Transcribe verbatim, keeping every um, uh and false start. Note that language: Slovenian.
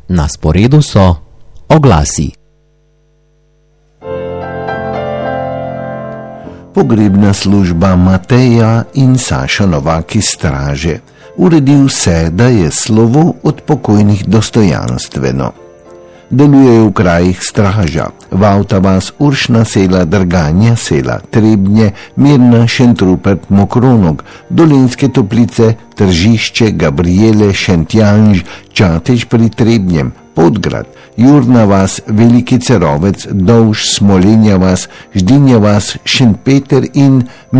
Na sporedu so oglasi. Pogrebna služba Mateja in Saša Novak iz Straže uredi vse, da je slovo od pokojnih dostojanstveno. Deluje v krajih Straža, Vavta vas, Uršna sela, Drganja sela, Trebnje, Mirna, Šentrupert, Mokronog, Dolenjske Toplice, Tržišče, Gabriele, Šentjanž, Čatež pri Trebnjem, Podgrad, Jurna vas, Veliki Cerovec, Dolž, Smolenja vas, Ždinja vas, Šentpeter in